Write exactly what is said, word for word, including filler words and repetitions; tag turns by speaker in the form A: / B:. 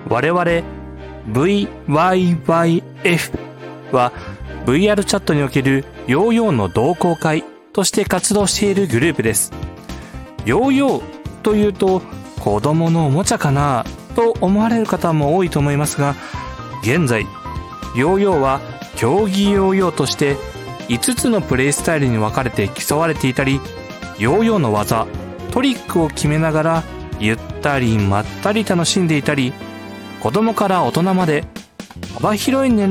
A: 我々 ブイワイワイエフ は ブイアール チャットにおけるヨーヨーの同好会として活動しているグループです。ヨーヨーというと子供のおもちゃかなと思われる方も多いと思いますが、現在ヨーヨーは競技ヨーヨーとしていつつのプレイスタイルに分かれて競われていたり、ヨーヨーの技トリックを決めながらゆったりまったり楽しんでいたり、子供から大人まで幅広い年